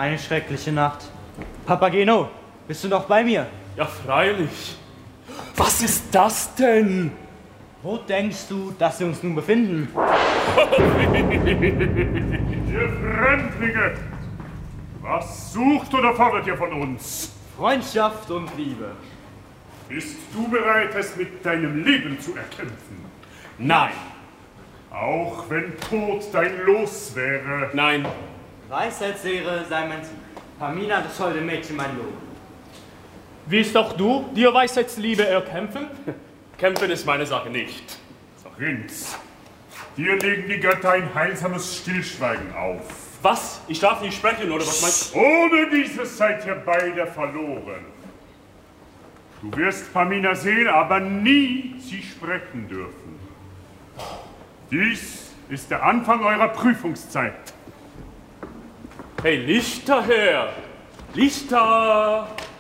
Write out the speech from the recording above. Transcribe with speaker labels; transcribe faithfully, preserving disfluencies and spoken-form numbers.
Speaker 1: Eine schreckliche Nacht. Papageno, bist du noch bei mir?
Speaker 2: Ja, freilich. Was ist das denn?
Speaker 1: Wo denkst du, dass wir uns nun befinden?
Speaker 3: Ihr Fremdlinge! Was sucht oder fordert ihr von uns?
Speaker 1: Freundschaft und Liebe.
Speaker 3: Bist du bereit, es mit deinem Leben zu erkämpfen?
Speaker 2: Nein.
Speaker 3: Auch wenn Tod dein Los wäre?
Speaker 2: Nein.
Speaker 1: Weisheitslehre sei mein Ziel. Pamina, das holde Mädchen, mein Lohn.
Speaker 2: Willst auch du dir Weisheitsliebe erkämpfen? Kämpfen ist meine Sache nicht.
Speaker 3: Prinz, dir legen die Götter ein heilsames Stillschweigen auf.
Speaker 2: Was? Ich darf nicht sprechen, oder was meinst du?
Speaker 3: Ohne dieses seid ihr beide verloren. Du wirst Pamina sehen, aber nie sie sprechen dürfen. Dies ist der Anfang eurer Prüfungszeit.
Speaker 2: Hey, Lichter her! Lichter!